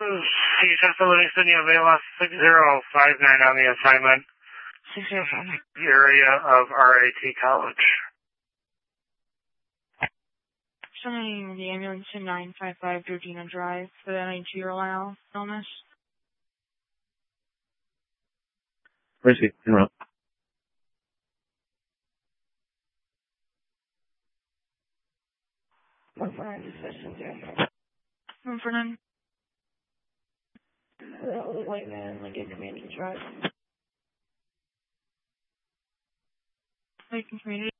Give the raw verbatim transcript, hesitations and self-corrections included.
Cecil Livingston, you have A L S six zero five nine on the assignment. six zero five nine. The area of R A T College. Sending the ambulance to nine five five Georgina Drive for the N I G Relial illness. Where's he? Interrupt. One for nine, session zero. One for nine. That was a white man, like in the Mansion Drive. Like community.